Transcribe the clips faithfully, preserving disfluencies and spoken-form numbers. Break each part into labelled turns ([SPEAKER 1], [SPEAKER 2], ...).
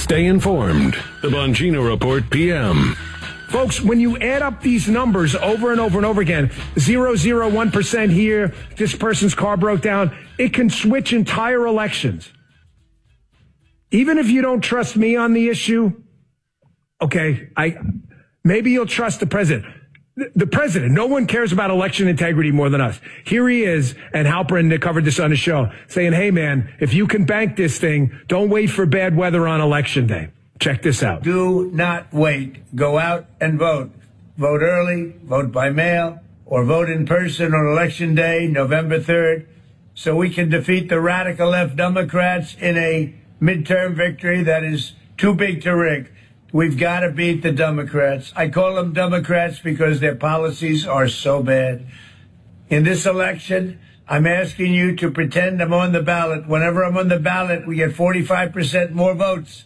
[SPEAKER 1] Stay informed. The Bongino Report P M.
[SPEAKER 2] Folks, when you add up these numbers over and over and over again, zero, zero, one percent here, this person's car broke down, it can switch entire elections. Even if you don't trust me on the issue, okay, I maybe you'll trust the president. The, the president, no one cares about election integrity more than us. Here he is, and Halperin covered this on his show, saying, hey, man, if you can bank this thing, don't wait for bad weather on election day. Check this out.
[SPEAKER 3] Do not wait. Go out and vote. Vote early, vote by mail, or vote in person on Election Day, November third, so we can defeat the radical left Democrats in a midterm victory that is too big to rig. We've got to beat the Democrats. I call them Democrats because their policies are so bad. In this election, I'm asking you to pretend I'm on the ballot. Whenever I'm on the ballot, we get forty-five percent more votes.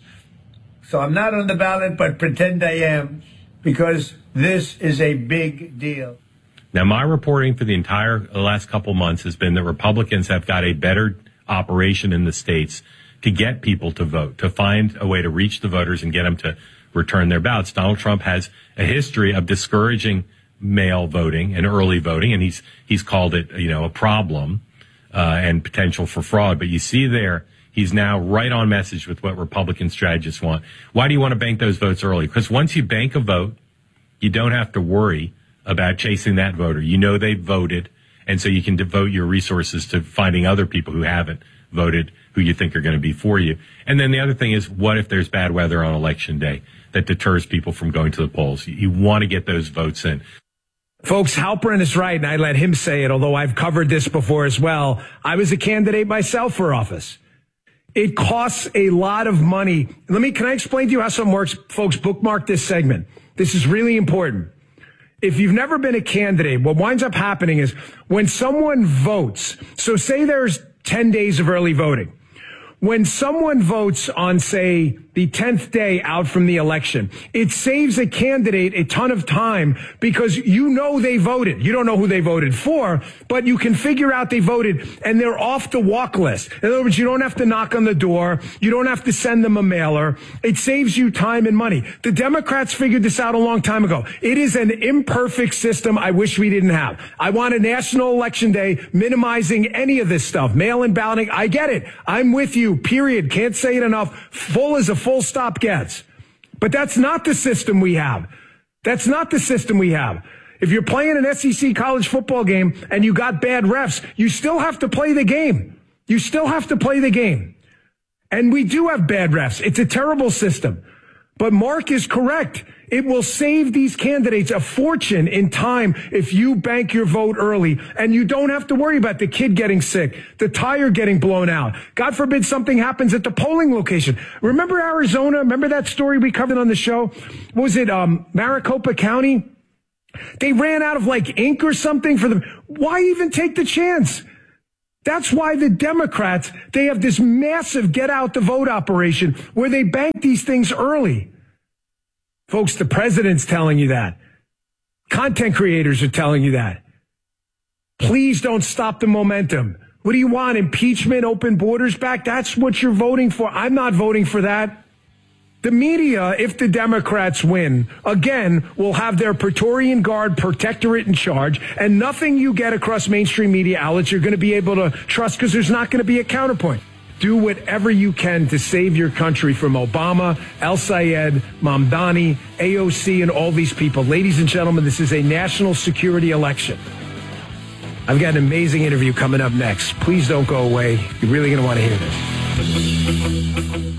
[SPEAKER 3] So I'm not on the ballot, but pretend I am, because this is a big deal.
[SPEAKER 4] Now, my reporting for the entire the last couple months has been that Republicans have got a better operation in the states to get people to vote, to find a way to reach the voters and get them to return their ballots. Donald Trump has a history of discouraging mail voting and early voting, and he's he's called it, you know, a problem uh, and potential for fraud. But you see there, he's now right on message with what Republican strategists want. Why do you want to bank those votes early? Because once you bank a vote, you don't have to worry about chasing that voter. You know they voted, and so you can devote your resources to finding other people who haven't voted, who you think are going to be for you. And then the other thing is, what if there's bad weather on Election Day that deters people from going to the polls? You, you want to get those votes in.
[SPEAKER 2] Folks, Halperin is right, and I let him say it, although I've covered this before as well. I was a candidate myself for office. It costs a lot of money. Let me, can I explain to you how something works? Folks, bookmark this segment. This is really important. If you've never been a candidate, what winds up happening is when someone votes, so say there's ten days of early voting. When someone votes on, say, the tenth day out from the election, it saves a candidate a ton of time because you know they voted. You don't know who they voted for, but you can figure out they voted, and they're off the walk list. In other words, you don't have to knock on the door. You don't have to send them a mailer. It saves you time and money. The Democrats figured this out a long time ago. It is an imperfect system I wish we didn't have. I want a national election day minimizing any of this stuff. Mail-in balloting, I get it. I'm with you. Period. Can't say it enough. Full as a full stop gets. But that's not the system we have. That's not the system we have. If you're playing an S E C college football game and you got bad refs, you still have to play the game. You still have to play the game. And we do have bad refs. It's a terrible system. But Mark is correct. It will save these candidates a fortune in time if you bank your vote early, and you don't have to worry about the kid getting sick, the tire getting blown out. God forbid something happens at the polling location. Remember Arizona? Remember that story we covered on the show? What was it, um, Maricopa County? They ran out of like ink or something for them. Why even take the chance? That's why the Democrats, they have this massive get out the vote operation where they bank these things early. Folks, the president's telling you that. Content creators are telling you that. Please don't stop the momentum. What do you want? Impeachment, open borders back? That's what you're voting for. I'm not voting for that. The media, if the Democrats win, again, will have their Praetorian Guard protectorate in charge, and nothing you get across mainstream media outlets you're going to be able to trust because there's not going to be a counterpoint. Do whatever you can to save your country from Obama, El Sayed, Mamdani, A O C, and all these people. Ladies and gentlemen, this is a national security election. I've got an amazing interview coming up next. Please don't go away. You're really going to want to hear this.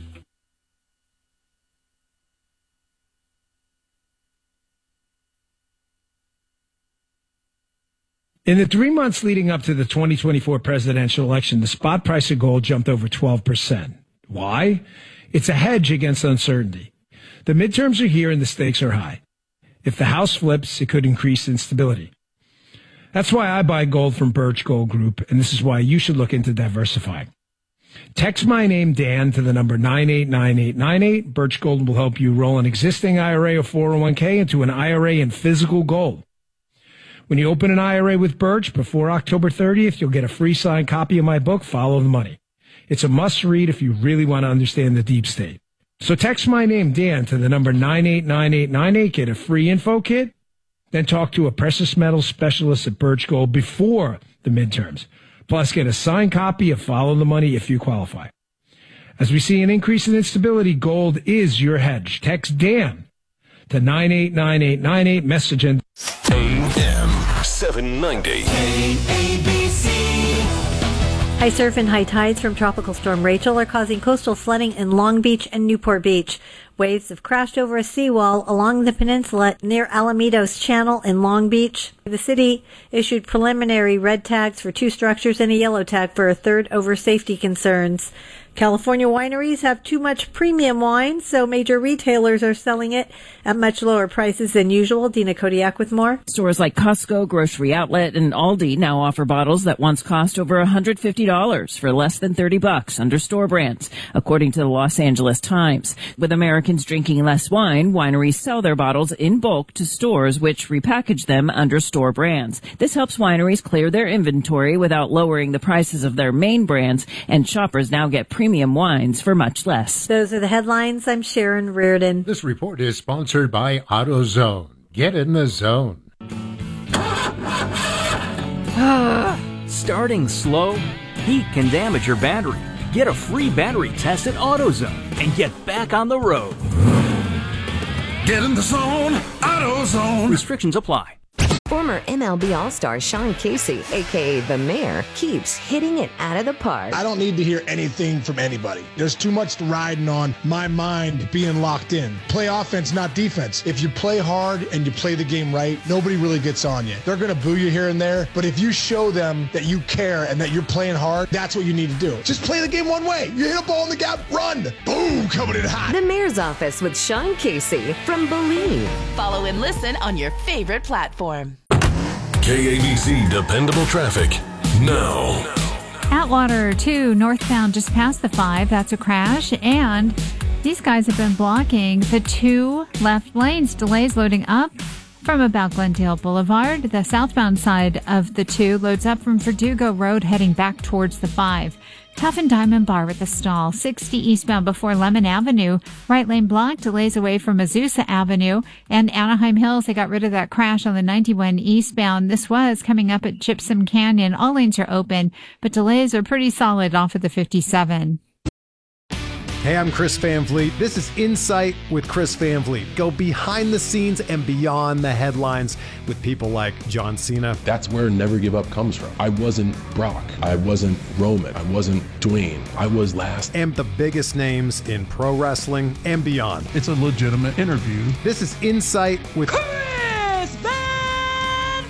[SPEAKER 2] In the three months leading up to the twenty twenty-four presidential election, the spot price of gold jumped over twelve percent. Why? It's a hedge against uncertainty. The midterms are here and the stakes are high. If the House flips, it could increase instability. That's why I buy gold from Birch Gold Group, and this is why you should look into diversifying. Text my name, Dan, to the number nine eight nine eight nine eight. Birch Gold will help you roll an existing I R A or four oh one k into an I R A in physical gold. When you open an I R A with Birch before October thirtieth, you'll get a free signed copy of my book, Follow the Money. It's a must-read if you really want to understand the deep state. So text my name, Dan, to the number nine eight nine eight nine eight. Get a free info kit. Then talk to a precious metals specialist at Birch Gold before the midterms. Plus, get a signed copy of Follow the Money if you qualify. As we see an increase in instability, gold is your hedge. Text Dan to nine eight nine eight nine eight. Message and
[SPEAKER 1] A M seven ninety.
[SPEAKER 5] High surf and high tides from Tropical Storm Rachel are causing coastal flooding in Long Beach and Newport Beach. Waves have crashed over a seawall along the peninsula near Alamitos Channel in Long Beach. The city issued preliminary red tags for two structures and a yellow tag for a third over safety concerns. California wineries have too much premium wine, so major retailers are selling it at much lower prices than usual. Dina Kodiak with more.
[SPEAKER 6] Stores like Costco, Grocery Outlet, and Aldi now offer bottles that once cost over one hundred fifty dollars for less than thirty bucks under store brands, according to the Los Angeles Times. With Americans drinking less wine, wineries sell their bottles in bulk to stores which repackage them under store brands. This helps wineries clear their inventory without lowering the prices of their main brands, and shoppers now get premium wines for much less.
[SPEAKER 5] Those are the headlines. I'm Sharon Reardon.
[SPEAKER 7] This report is sponsored by AutoZone. Get in the zone.
[SPEAKER 8] Starting slow? Heat can damage your battery. Get a free battery test at AutoZone and get back on the road.
[SPEAKER 9] Get in the zone, AutoZone.
[SPEAKER 8] Restrictions apply.
[SPEAKER 10] Former M L B All-Star Sean Casey, a k a. The Mayor, keeps hitting it out of the park.
[SPEAKER 11] I don't need to hear anything from anybody. There's too much riding on my mind being locked in. Play offense, not defense. If you play hard and you play the game right, nobody really gets on you. They're going to boo you here and there, but if you show them that you care and that you're playing hard, that's what you need to do. Just play the game one way. You hit a ball in the gap, run. Boom, coming in hot.
[SPEAKER 10] The Mayor's Office with Sean Casey from Believe.
[SPEAKER 12] Follow and listen on your favorite platform.
[SPEAKER 1] K A B C Dependable Traffic now.
[SPEAKER 13] Atwater two northbound just past the five. That's a crash. And these guys have been blocking the two left lanes. Delays loading up from about Glendale Boulevard. The southbound side of the two loads up from Verdugo Road heading back towards the five. Tough and Diamond Bar with a stall. sixty eastbound before Lemon Avenue. Right lane block. Delays away from Azusa Avenue. And Anaheim Hills, they got rid of that crash on the ninety-one eastbound. This was coming up at Gypsum Canyon. All lanes are open, but delays are pretty solid off of the fifty-seven.
[SPEAKER 14] Hey, I'm Chris Van Vliet. This is Insight with Chris Van Vliet. Go behind the scenes and beyond the headlines with people like John Cena.
[SPEAKER 15] That's where Never Give Up comes from. I wasn't Brock. I wasn't Roman. I wasn't Dwayne. I was last.
[SPEAKER 14] And the biggest names in pro wrestling and beyond.
[SPEAKER 16] It's a legitimate interview.
[SPEAKER 14] This is Insight with
[SPEAKER 17] Chris Van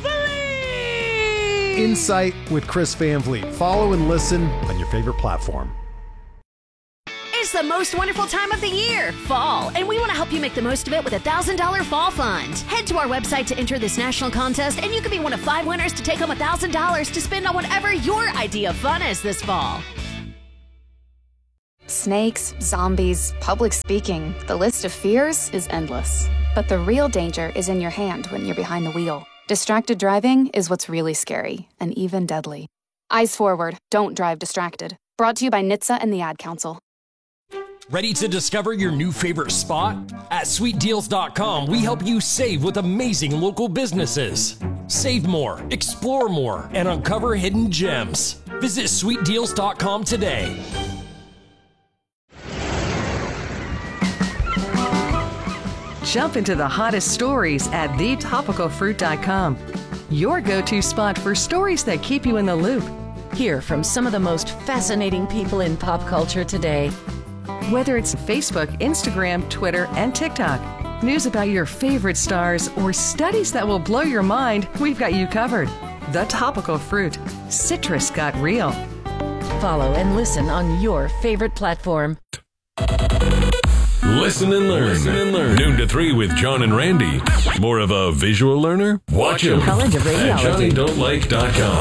[SPEAKER 17] Vliet.
[SPEAKER 14] Insight with Chris Van Vliet. Follow and listen on your favorite platform.
[SPEAKER 18] It's the most wonderful time of the year, fall, and we want to help you make the most of it with a one thousand dollars Fall Fund. Head to our website to enter this national contest, and you could be one of five winners to take home one thousand dollars to spend on whatever your idea of fun is this fall.
[SPEAKER 19] Snakes, zombies, public speaking, the list of fears is endless. But the real danger is in your hand when you're behind the wheel. Distracted driving is what's really scary, and even deadly. Eyes forward, don't drive distracted. Brought to you by N H T S A and the Ad Council.
[SPEAKER 20] Ready to discover your new favorite spot? At sweet deals dot com, we help you save with amazing local businesses. Save more, explore more, and uncover hidden gems. Visit sweet deals dot com today.
[SPEAKER 21] Jump into the hottest stories at the topical fruit dot com. Your go-to spot for stories that keep you in the loop.
[SPEAKER 12] Hear from some of the most fascinating people in pop culture today.
[SPEAKER 21] Whether it's Facebook, Instagram, Twitter, and TikTok, news about your favorite stars, or studies that will blow your mind, we've got you covered. The Topical Fruit. Citrus got real.
[SPEAKER 12] Follow and listen on your favorite platform.
[SPEAKER 1] Listen and learn. Listen and learn. Noon to three with John and Randy. More of a visual learner? Watch him at Johnny Don't Like dot com.